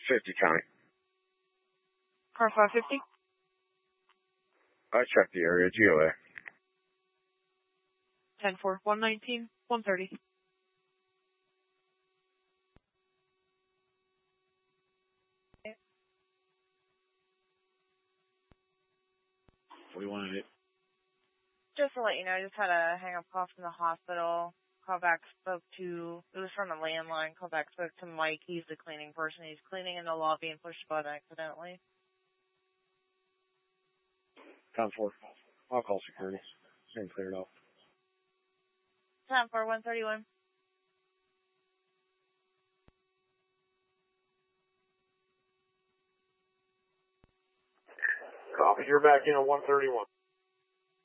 50 County. Car 550. I checked the area, GOA. 10-4, 119, 130. What do you want to do? Just to let you know, I just had a hang-up call from the hospital. Call back, it was from the landline. Call back, spoke to Mike. He's the cleaning person. He's cleaning in the lobby and pushed the button accidentally. 10-4. I'll call security. And clear it off. 10-4, 131. Copy. You're back in at 131.